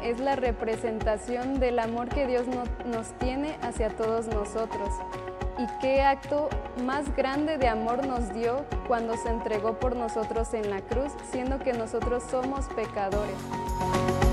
es la representación del amor que Dios nos tiene hacia todos nosotros. Y qué acto más grande de amor nos dio cuando se entregó por nosotros en la cruz, siendo que nosotros somos pecadores.